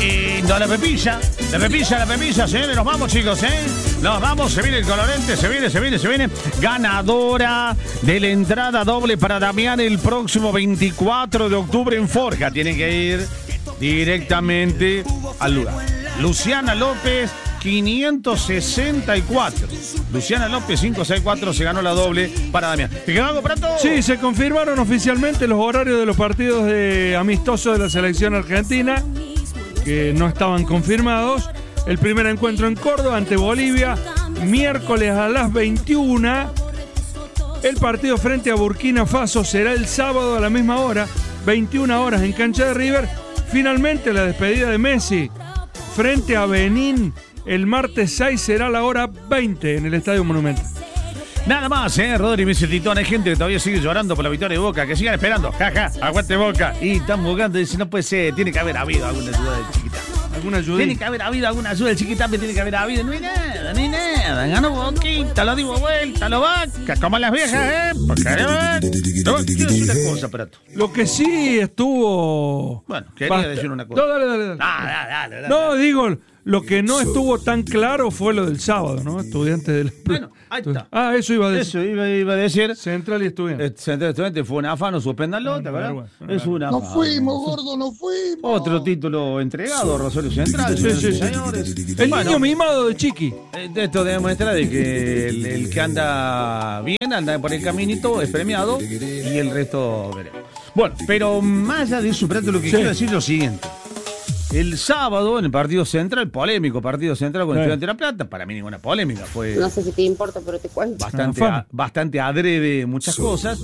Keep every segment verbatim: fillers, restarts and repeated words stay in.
Y no, la pepilla, la pepilla, la pepilla, señores, nos vamos, chicos, ¿eh? Nos vamos, se viene el colorente, se viene, se viene, se viene. Ganadora de la entrada doble para Damián el próximo veinticuatro de octubre en Forja. Tienen que ir directamente al lugar. Luciana López, quinientos sesenta y cuatro. Luciana López, quinientos sesenta y cuatro, se ganó la doble para Damián. ¿Te quedó algo para todo? Sí, se confirmaron oficialmente los horarios de los partidos de amistosos de la selección argentina, que no estaban confirmados. El primer encuentro en Córdoba ante Bolivia, miércoles a las veintiuna. El partido frente a Burkina Faso será el sábado a la misma hora, veintiuna horas en cancha de River. Finalmente la despedida de Messi frente a Benín el martes seis será a la hora veinte en el Estadio Monumental. Nada más, ¿eh? Rodri me dice Titón, hay gente que todavía sigue llorando por la victoria de Boca, que sigan esperando. Jaja, ja, aguante Boca. Y están buscando, dice, no puede ser, tiene que haber habido alguna ayuda del Chiquita. ¿Alguna ayuda? Tiene que haber habido alguna ayuda del Chiquita, tiene que haber habido. No hay nada, no hay nada. Ganó Boquita, lo digo vuelta, lo Vaca, como las viejas, ¿eh? Porque, ¿eh? No, quiero decir una cosa, Prato. Lo que sí estuvo... Bueno, quería Bast... decir una cosa. No, dale, dale, dale. Ah, dale, dale, dale. No, digo... Lo que no estuvo tan claro fue lo del sábado, ¿no? Estudiantes del... Bueno, ahí está. Ah, eso iba a decir. Eso iba, iba a decir. Central y Estudiantes. Central y Estudiantes fue un afano, suspendanlo, ¿te acuerdas? Bueno, bueno, es un No afano. fuimos, gordo, no fuimos. Otro título entregado, Rosario Central. Sí, sí, sí. Señores. El Bueno, niño mimado de Chiqui. esto demuestra de que el, el que anda bien, anda por el caminito, es premiado, y el resto veremos. Bueno, pero más allá de eso, Prato, lo que Sí. quiero decir es lo siguiente. El sábado, en el partido central, polémico partido central con el Sí. Estudiante de La Plata, para mí ninguna polémica, fue No sé si te importa, pero te cuento. bastante, Ah, a- bastante adrede muchas cosas.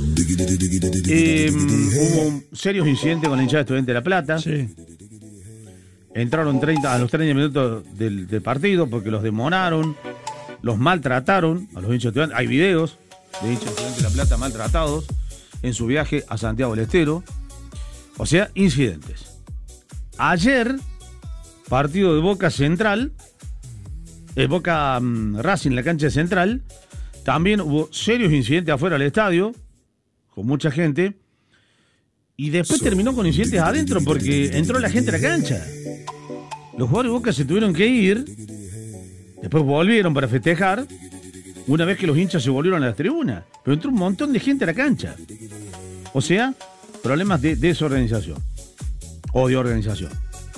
Eh, hubo serios incidentes con la hinchada de Estudiante de La Plata. Sí. Entraron treinta, a los treinta minutos del, del partido porque los demoraron, los maltrataron a los hinchas de Estudiantes. Hay videos de hinchas de Estudiantes de La Plata maltratados en su viaje a Santiago del Estero. O sea, incidentes. Ayer, partido de Boca Central, eh, Boca um, Racing en la cancha central, también hubo serios incidentes afuera del estadio, con mucha gente, y después terminó con incidentes adentro porque entró la gente a la cancha. Los jugadores de Boca se tuvieron que ir, después volvieron para festejar, una vez que los hinchas se volvieron a las tribunas, pero entró un montón de gente a la cancha. O sea, problemas de desorganización. O de organización.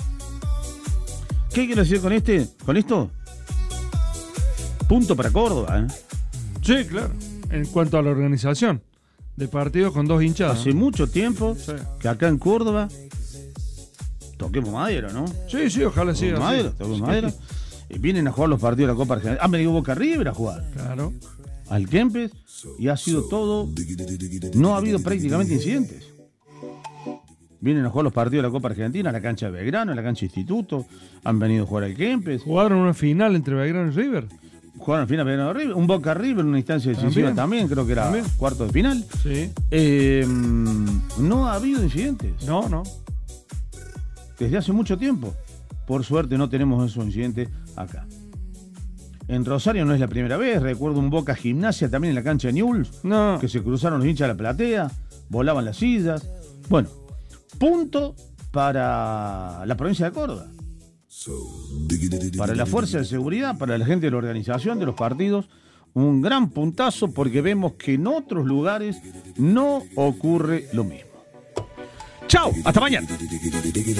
¿Qué quiero decir con este? ¿Con esto? Punto para Córdoba, ¿eh? Sí, claro. En cuanto a la organización de partidos con dos hinchadas. Hace ¿no? mucho tiempo Sí. que acá en Córdoba toquemos madera, ¿no? Sí, sí, ojalá siga Toquemos así. madera, toquemos Sí. madera. Y vienen a jugar los partidos de la Copa Argentina. Han venido Boca River a jugar Claro. al Kempes y ha sido todo. No ha habido prácticamente incidentes. Vienen a jugar los partidos de la Copa Argentina, a la cancha de Belgrano, a la cancha de Instituto. Han venido a jugar al Kempes. Jugaron una final entre Belgrano y River. Jugaron al final Belgrano River. Un Boca River en una instancia decisiva También. también, creo que era También. cuarto de final. Sí. Eh, no ha habido incidentes No, no. desde hace mucho tiempo. Por suerte no tenemos esos incidentes acá. En Rosario no es la primera vez. Recuerdo un Boca Gimnasia también en la cancha de Newell's, No. que se cruzaron los hinchas de la platea, volaban las sillas. Bueno, punto para la provincia de Córdoba. Para la fuerza de seguridad, para la gente de la organización de los partidos, un gran puntazo porque vemos que en otros lugares no ocurre lo mismo. Chao, hasta mañana.